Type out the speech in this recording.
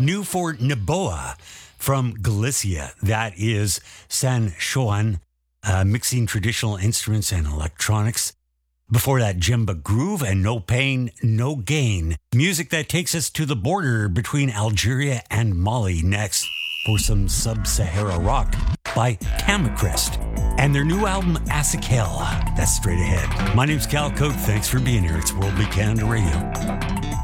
New for Naboa from Galicia. That is San Juan, mixing traditional instruments and electronics. Before that, Djemba Groove and No Pain, No Gain. Music that takes us to the border between Algeria and Mali. Next, for some Sub-Sahara rock by Kamachrist and their new album, Asakel. That's straight ahead. My name's Cal Cote. Thanks for being here. It's Worldly Canada Radio.